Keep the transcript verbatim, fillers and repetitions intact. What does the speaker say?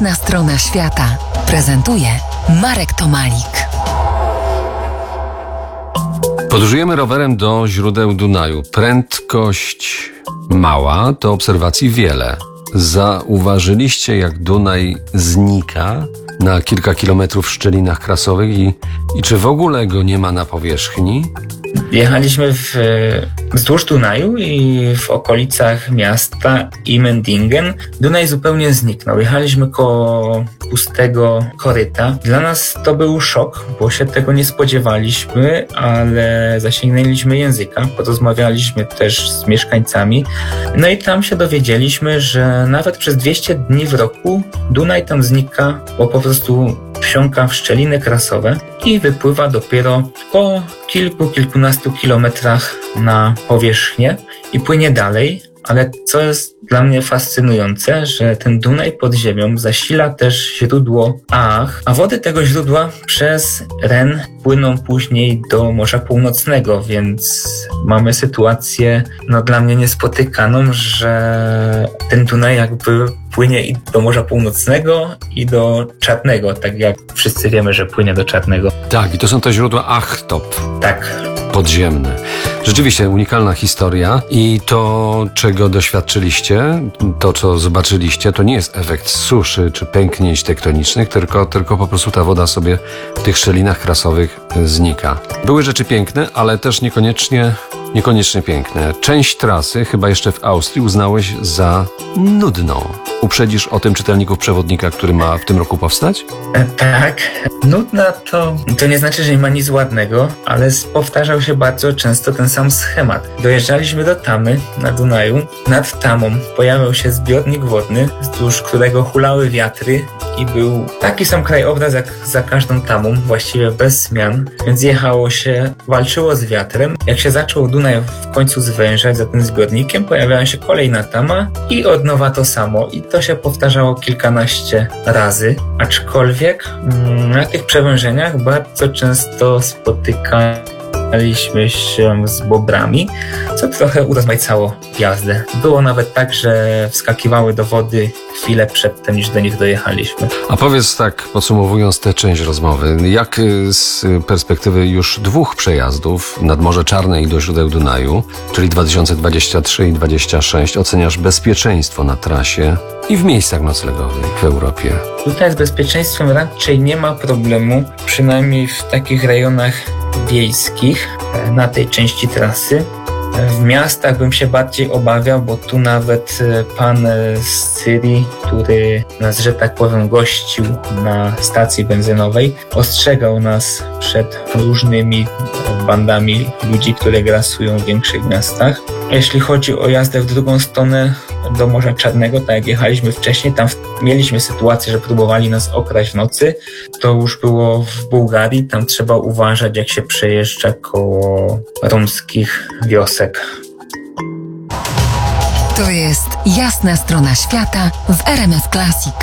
Jasna strona świata prezentuje Marek Tomalik. Podróżujemy rowerem do źródeł Dunaju. Prędkość mała, to obserwacji wiele. Zauważyliście, jak Dunaj znika na kilka kilometrów w szczelinach krasowych i, i czy w ogóle go nie ma na powierzchni? Jechaliśmy w, wzdłuż Dunaju i w okolicach miasta Immendingen. Dunaj zupełnie zniknął. Jechaliśmy koło pustego koryta. Dla nas to był szok, bo się tego nie spodziewaliśmy, ale zasięgnęliśmy języka, porozmawialiśmy też z mieszkańcami. No i tam się dowiedzieliśmy, że nawet przez dwieście dni w roku Dunaj tam znika, bo po prostu wsiąka w szczeliny krasowe i wypływa dopiero po kilku, kilkunastu kilometrach na powierzchnię i płynie dalej. Ale co jest dla mnie fascynujące, że ten Dunaj pod ziemią zasila też źródło Aach, a wody tego źródła przez Ren płyną później do Morza Północnego, więc mamy sytuację no dla mnie niespotykaną, że ten Dunaj jakby płynie i do Morza Północnego i do Czarnego, tak jak wszyscy wiemy, że płynie do Czarnego. Tak, i to są te źródła Achtop. Tak. Podziemne. Rzeczywiście unikalna historia i to, czego doświadczyliście, to, co zobaczyliście, to nie jest efekt suszy czy pęknięć tektonicznych, tylko, tylko po prostu ta woda sobie w tych szczelinach krasowych znika. Były rzeczy piękne, ale też niekoniecznie, niekoniecznie piękne. Część trasy, chyba jeszcze w Austrii, uznałeś za nudną. Uprzedzisz o tym czytelników przewodnika, który ma w tym roku powstać? E, tak. Nudna to, to nie znaczy, że nie ma nic ładnego, ale powtarzał się bardzo często ten sam schemat. Dojeżdżaliśmy do Tamy na Dunaju. Nad Tamą pojawiał się zbiornik wodny, wzdłuż którego hulały wiatry i był taki sam krajobraz jak za każdą Tamą, właściwie bez zmian, więc jechało się, walczyło z wiatrem. Jak się zaczął Dunaj w końcu zwężać za tym zbiornikiem, pojawiała się kolejna Tama i od nowa to samo. I to się powtarzało kilkanaście razy, aczkolwiek mm, na tych przewężeniach bardzo często spotykaliśmy się z bobrami, co trochę urozmaicało jazdę. Było nawet tak, że wskakiwały do wody chwilę przedtem, niż do nich dojechaliśmy. A powiedz tak, podsumowując tę część rozmowy, jak z perspektywy już dwóch przejazdów nad Morze Czarne i do źródeł Dunaju, czyli dwa tysiące dwudziesty trzeci i dwudziesty szósty, oceniasz bezpieczeństwo na trasie i w miejscach noclegowych w Europie? Tutaj z bezpieczeństwem raczej nie ma problemu, przynajmniej w takich rejonach wiejskich na tej części trasy. W miastach bym się bardziej obawiał, bo tu nawet pan z Syrii, który nas, że tak powiem, gościł na stacji benzynowej, ostrzegał nas przed różnymi bandami ludzi, które grasują w większych miastach. Jeśli chodzi o jazdę w drugą stronę do Morza Czarnego, tak jak jechaliśmy wcześniej, tam mieliśmy sytuację, że próbowali nas okraść w nocy. To już było w Bułgarii, tam trzeba uważać, jak się przejeżdża koło romskich wiosek. To jest Jasna strona świata w R M F Classic.